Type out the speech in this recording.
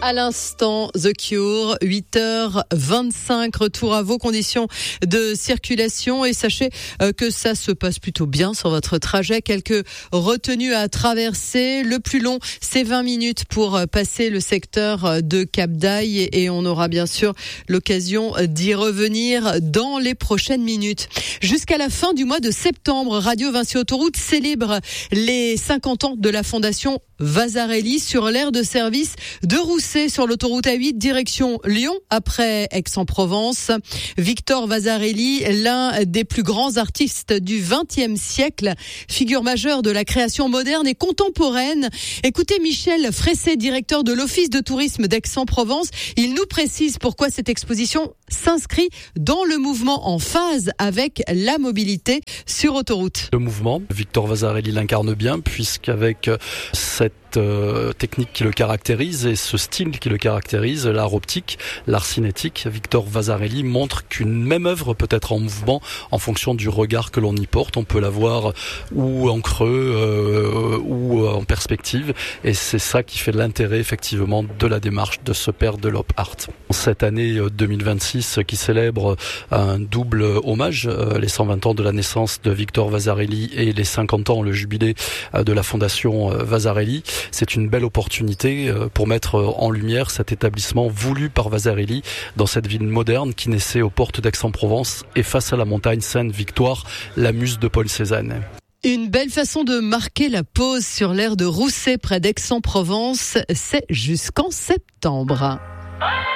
À l'instant, The Cure, 8h25, retour à vos conditions de circulation et sachez que ça se passe plutôt bien sur votre trajet. Quelques retenues à traverser. Le plus long, c'est 20 minutes pour passer le secteur de Cap d'Aille et on aura bien sûr l'occasion d'y revenir dans les prochaines minutes. Jusqu'à la fin du mois de septembre, Radio Vinci Autoroute célèbre les 50 ans de la fondation Vasarely sur l'aire de service de Rousset sur l'autoroute A8 direction Lyon après Aix-en-Provence. Victor Vasarely, l'un des plus grands artistes du XXe siècle, figure majeure de la création moderne et contemporaine. Écoutez Michel Fresset, directeur de l'Office de tourisme d'Aix-en-Provence. Il nous précise pourquoi cette exposition s'inscrit dans le mouvement en phase avec la mobilité sur autoroute. Le mouvement, Victor Vasarely l'incarne bien puisqu'avec cette technique qui le caractérise et ce style qui le caractérise, l'art optique, l'art cinétique, Victor Vasarely montre qu'une même œuvre peut être en mouvement en fonction du regard que l'on y porte. On peut la voir ou en creux ou en perspective et c'est ça qui fait l'intérêt effectivement de la démarche de ce père de l'op art. Cette année 2026 qui célèbre un double hommage, les 120 ans de la naissance de Victor Vasarely et les 50 ans, le jubilé de la fondation Vasarely. C'est une belle opportunité pour mettre en lumière cet établissement voulu par Vasarely dans cette ville moderne qui naissait aux portes d'Aix-en-Provence et face à la montagne Sainte-Victoire, la muse de Paul Cézanne. Une belle façon de marquer la pause sur l'aire de Rousset près d'Aix-en-Provence, c'est jusqu'en septembre.